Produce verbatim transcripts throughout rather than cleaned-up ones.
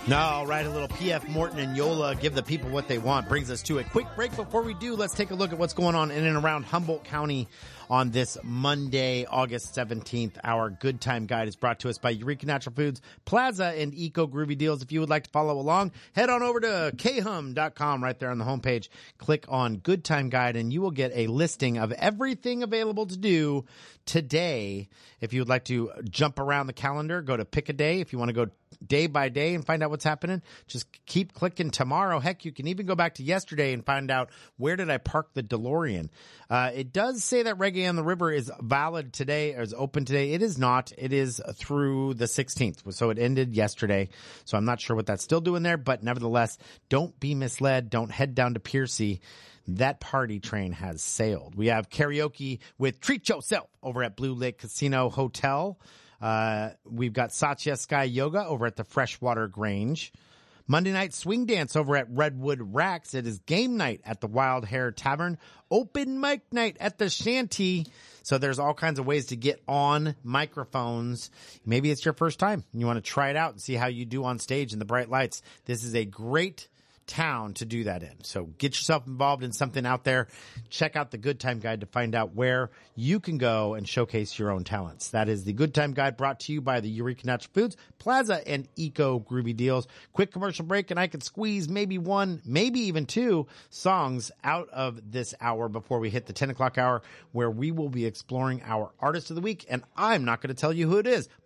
No, all right, a little P F Morton and Yola, give the people what they want, brings us to a quick break. Before we do, let's take a look at what's going on in and around Humboldt County on this Monday, August seventeenth. Our Good Time Guide is brought to us by Eureka Natural Foods, Plaza, and Eco Groovy Deals. If you would like to follow along, head on over to k hum dot com right there on the homepage. Click on Good Time Guide, and you will get a listing of everything available to do today. If you would like to jump around the calendar, go to pick a day. If you want to go day by day and find out what's happening, just keep clicking tomorrow. Heck, you can even go back to yesterday and find out where did I park the DeLorean. Uh, it does say that Reggae on the River is valid today, or is open today. It is not. It is through the sixteenth. So it ended yesterday. So I'm not sure what that's still doing there, but nevertheless, don't be misled. Don't head down to Piercy. That party train has sailed. We have karaoke with Treat Yourself over at Blue Lake Casino Hotel. Uh, we've got Satya Sky Yoga over at the Freshwater Grange. Monday night swing dance over at Redwood Racks. It is game night at the Wild Hare Tavern. Open mic night at the Shanty. So there's all kinds of ways to get on microphones. Maybe it's your first time and you want to try it out and see how you do on stage in the bright lights. This is a great town to do that in. So get yourself involved in something out there. Check out the Good Time Guide to find out where you can go and showcase your own talents. That is the Good Time Guide, brought to you by the Eureka Natural Foods, Plaza, and Eco Groovy Deals. Quick commercial break, and I can squeeze maybe one, maybe even two songs out of this hour before we hit the ten o'clock hour, where we will be exploring our Artist of the Week, and I'm not going to tell you who it is.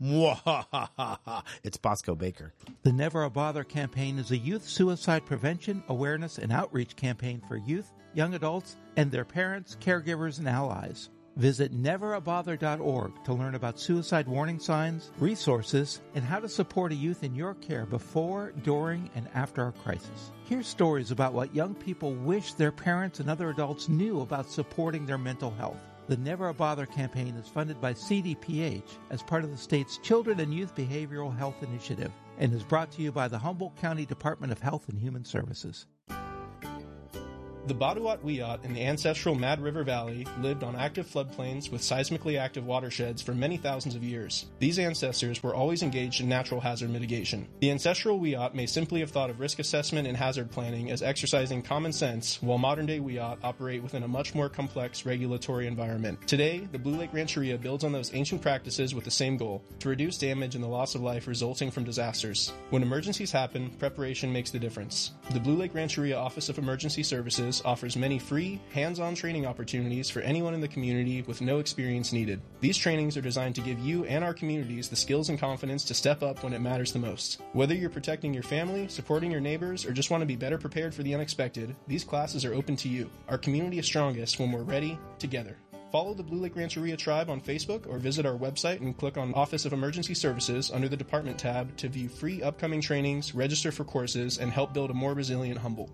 It's Bosco Baker. The Never a Bother campaign is a youth suicide prevention awareness and outreach campaign for youth, young adults, and their parents, caregivers, and allies. Visit never a bother dot org to learn about suicide warning signs, resources, and how to support a youth in your care before, during, and after a crisis. Hear stories about what young people wish their parents and other adults knew about supporting their mental health. The Never a Bother campaign is funded by C D P H as part of the state's Children and Youth Behavioral Health Initiative and is brought to you by the Humboldt County Department of Health and Human Services. The Baduat Wiyot in the ancestral Mad River Valley lived on active floodplains with seismically active watersheds for many thousands of years. These ancestors were always engaged in natural hazard mitigation. The ancestral Wiyot may simply have thought of risk assessment and hazard planning as exercising common sense, while modern-day Wiyot operate within a much more complex regulatory environment. Today, the Blue Lake Rancheria builds on those ancient practices with the same goal: to reduce damage and the loss of life resulting from disasters. When emergencies happen, preparation makes the difference. The Blue Lake Rancheria Office of Emergency Services offers many free, hands-on training opportunities for anyone in the community with no experience needed. These trainings are designed to give you and our communities the skills and confidence to step up when it matters the most. Whether you're protecting your family, supporting your neighbors, or just want to be better prepared for the unexpected, these classes are open to you. Our community is strongest when we're ready, together. Follow the Blue Lake Rancheria Tribe on Facebook or visit our website and click on Office of Emergency Services under the Department tab to view free upcoming trainings, register for courses, and help build a more resilient Humboldt.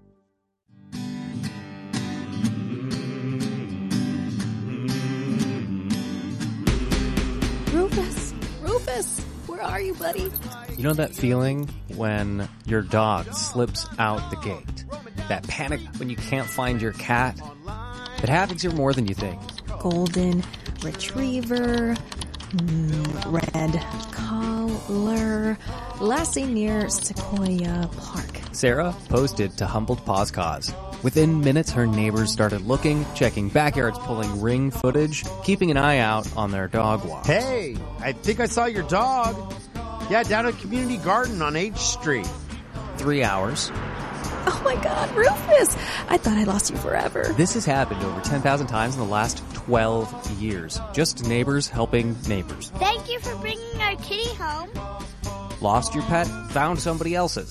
Rufus! Rufus! Where are you, buddy? You know that feeling when your dog slips out the gate? That panic when you can't find your cat? It happens here more than you think. Golden Retriever, mm, Red Collar, Lassie near Sequoia Park. Sarah posted to Humboldt Paws Cause. Within minutes, her neighbors started looking, checking backyards, pulling Ring footage, keeping an eye out on their dog walk. Hey, I think I saw your dog. Yeah, down at Community Garden on H Street. Three hours. Oh my God, Rufus! I thought I lost you forever. This has happened over ten thousand times in the last twelve years. Just neighbors helping neighbors. Thank you for bringing our kitty home. Lost your pet? Found somebody else's.